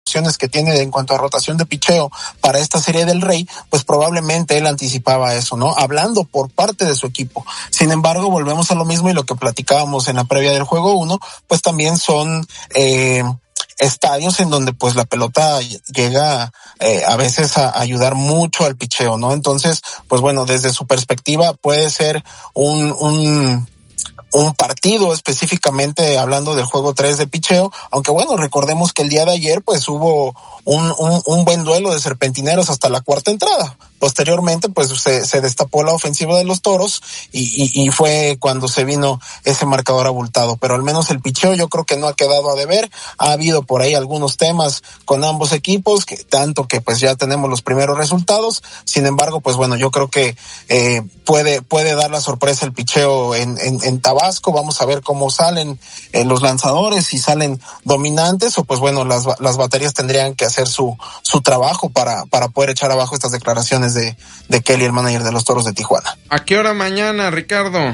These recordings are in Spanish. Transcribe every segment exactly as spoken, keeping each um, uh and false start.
que tiene en cuanto a rotación de picheo para esta Serie del Rey, pues probablemente él anticipaba eso, ¿no? Hablando por parte de su equipo. Sin embargo, volvemos a lo mismo y lo que platicábamos en la previa del juego uno, pues también son eh, estadios en donde pues la pelota llega eh, a veces a ayudar mucho al picheo, ¿no? Entonces, pues bueno, desde su perspectiva puede ser un, un un partido específicamente hablando del juego tres de picheo, aunque bueno, recordemos que el día de ayer pues hubo un, un, un buen duelo de serpentineros hasta la cuarta entrada. Posteriormente pues se, se destapó la ofensiva de los Toros y, y, y fue cuando se vino ese marcador abultado, pero al menos el picheo yo creo que no ha quedado a deber. Ha habido por ahí algunos temas con ambos equipos, que tanto que pues ya tenemos los primeros resultados. Sin embargo, pues bueno, yo creo que eh, puede puede dar la sorpresa el picheo en, en, en Tabasco. Vamos a ver cómo salen eh, los lanzadores, si salen dominantes o pues bueno, las las baterías tendrían que hacer su su trabajo para para poder echar abajo estas declaraciones de, de Kelly, el manager de los Toros de Tijuana. ¿A qué hora mañana, Ricardo?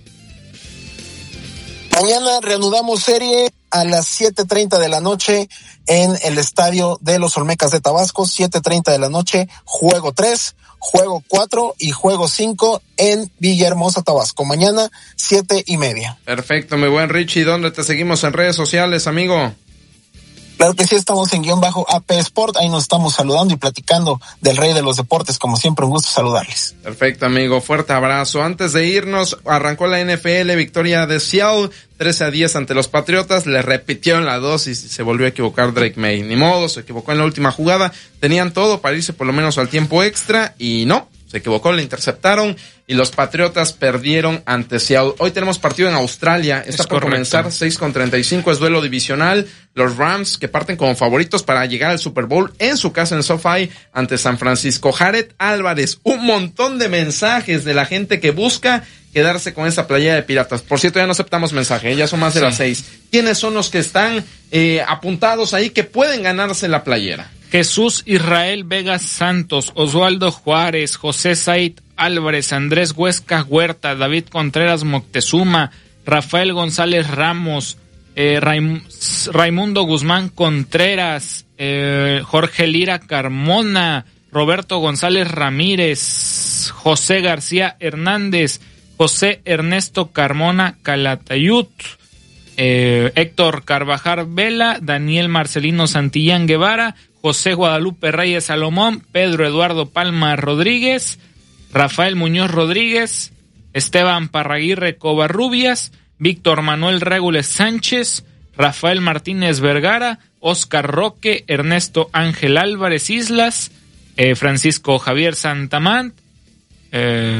Mañana reanudamos serie a las siete treinta de la noche en el estadio de los Olmecas de Tabasco. Siete treinta de la noche, juego tres, juego cuatro y juego cinco en Villahermosa, Tabasco. Mañana, siete y media. Perfecto, mi buen Richie. ¿Dónde te seguimos en redes sociales, amigo? Claro que sí, estamos en guión bajo A P Sport, ahí nos estamos saludando y platicando del rey de los deportes, como siempre, un gusto saludarles. Perfecto, amigo, fuerte abrazo. Antes de irnos, arrancó la N F L, victoria de Seattle, trece a diez ante los Patriotas, le repitieron la dosis y se volvió a equivocar Drake May. Ni modo, se equivocó en la última jugada, tenían todo para irse por lo menos al tiempo extra y no. Se equivocó, le interceptaron y los Patriotas perdieron ante Seattle. Hoy tenemos partido en Australia, está es por correcto. comenzar, seis con treinta y cinco, es duelo divisional. Los Rams, que parten como favoritos para llegar al Super Bowl en su casa en SoFi ante San Francisco. Jared Álvarez, un montón de mensajes de la gente que busca quedarse con esa playera de Piratas. Por cierto, ya no aceptamos mensaje, ya son más de sí. las seis. ¿Quiénes son los que están eh, apuntados ahí que pueden ganarse la playera? Jesús Israel Vega Santos, Osvaldo Juárez, José Said Álvarez, Andrés Huesca Huerta, David Contreras Moctezuma, Rafael González Ramos, eh, Raim, Raimundo Guzmán Contreras, eh, Jorge Lira Carmona, Roberto González Ramírez, José García Hernández, José Ernesto Carmona Calatayud, eh, Héctor Carvajal Vela, Daniel Marcelino Santillán Guevara, José Guadalupe Reyes Salomón, Pedro Eduardo Palma Rodríguez, Rafael Muñoz Rodríguez, Esteban Parraguirre Covarrubias, Víctor Manuel Régules Sánchez, Rafael Martínez Vergara, Oscar Roque, Ernesto Ángel Álvarez Islas, eh, Francisco Javier Santamant, eh,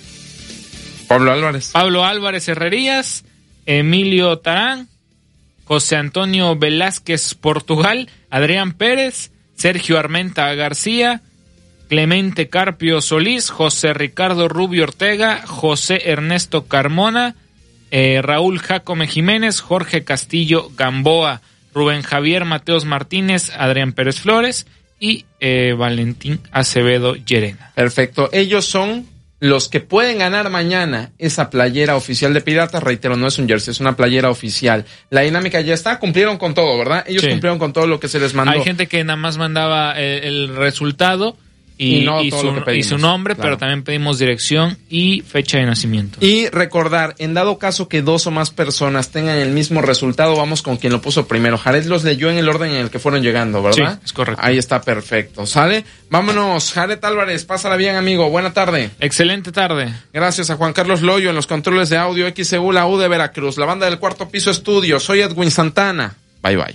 Pablo Álvarez. Pablo Álvarez Herrerías, Emilio Tarán, José Antonio Velázquez Portugal, Adrián Pérez, Sergio Armenta García, Clemente Carpio Solís, José Ricardo Rubio Ortega, José Ernesto Carmona, eh, Raúl Jacome Jiménez, Jorge Castillo Gamboa, Rubén Javier Mateos Martínez, Adrián Pérez Flores y eh, Valentín Acevedo Llerena. Perfecto, ellos son los que pueden ganar mañana esa playera oficial de Piratas. Reitero, no es un jersey, es una playera oficial. La dinámica ya está, cumplieron con todo, ¿verdad? Ellos sí. cumplieron con todo lo que se les mandó. Hay gente que nada más mandaba el, el resultado y, y, no y, su, y su nombre, claro. Pero también pedimos dirección y fecha de nacimiento. Y recordar, en dado caso que dos o más personas tengan el mismo resultado, vamos con quien lo puso primero. Jared los leyó en el orden en el que fueron llegando, ¿verdad? Sí, es correcto. Ahí está, perfecto. ¿Sale? Vámonos, Jared Álvarez, pásala bien, amigo. Buena tarde. Excelente tarde. Gracias a Juan Carlos Loyo en los controles de audio, X C U, la U de Veracruz, la banda del Cuarto Piso Estudio. Soy Edwin Santana. Bye, bye.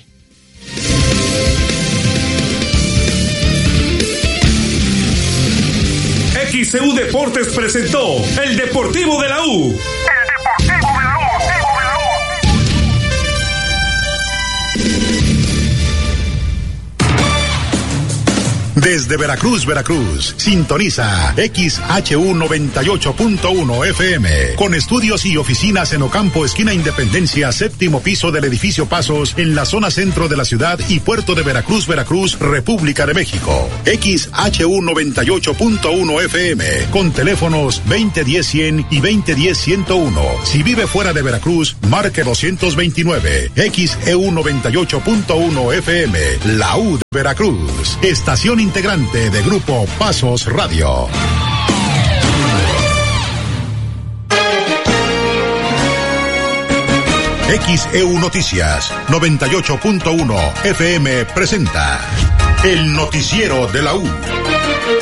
X C U Deportes presentó El Deportivo de la U. El Deportivo de la U. Desde Veracruz, Veracruz, sintoniza X H U noventa y ocho punto uno F M, con estudios y oficinas en Ocampo, esquina Independencia, séptimo piso del edificio Pasos, en la zona centro de la ciudad y puerto de Veracruz, Veracruz, República de México. X H U noventa y ocho punto uno F M, con teléfonos veinte diez cien y veinte diez ciento uno. Si vive fuera de Veracruz, marque doscientos veintinueve. X E U noventa y ocho punto uno F M, la U de Veracruz, estación integrante de Grupo Pasos Radio. X E U Noticias noventa y ocho punto uno F M presenta el noticiero de la U.